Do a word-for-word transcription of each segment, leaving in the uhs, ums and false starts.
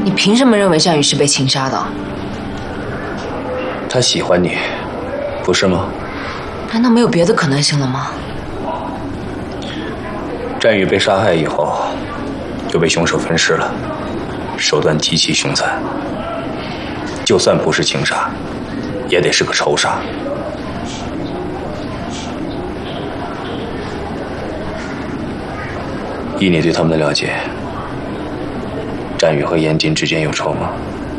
你凭什么认为战宇是被情杀的？ 他喜欢你，不是吗？ 难道没有别的可能性了吗？ 战宇被杀害以后，就被凶手分尸了，手段极其凶残。就算不是情杀，也得是个仇杀。以你对他们的了解，战宇和严禁之间有仇吗？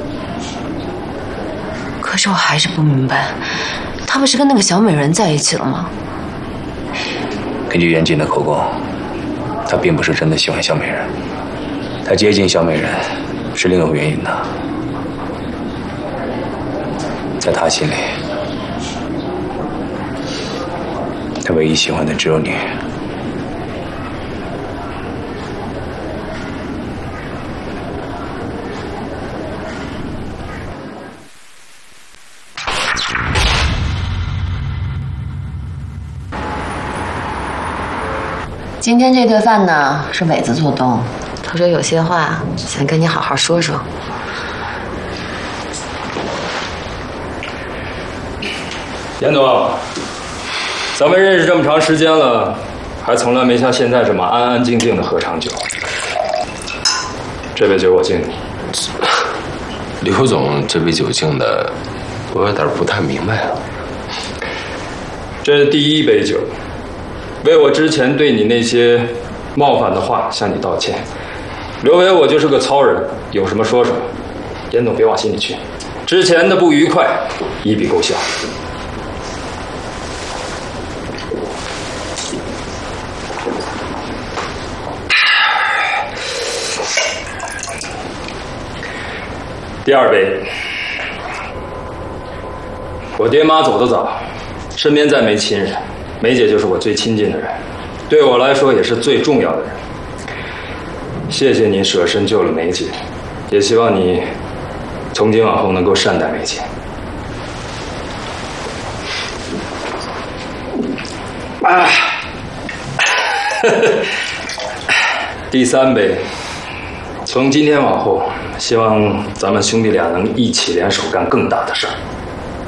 可是我还是不明白，他不是跟那个小美人在一起了吗？ 根据严禁的口供，他并不是真的喜欢小美人，他接近小美人是另有原因的。在他心里，他唯一喜欢的只有你。 今天这顿饭呢，是伟子做东，他说有些话想跟你好好说说。 严总，咱们认识这么长时间了，还从来没像现在这么安安静静的喝场酒。这杯酒我敬你。 刘总，这杯酒敬的，我有点不太明白了。 这是第一杯酒，为我之前对你那些冒犯的话向你道歉。刘伟，我就是个糙人，有什么说什么，严总别往心里去。之前的不愉快一笔勾销。第二杯，我爹妈走得早，身边再没亲人，梅姐就是我最亲近的人，对我来说也是最重要的人。谢谢你舍身救了梅姐，也希望你从今往后能够善待梅姐。啊，第三杯，从今天往后，希望咱们兄弟俩能一起联手干更大的事儿。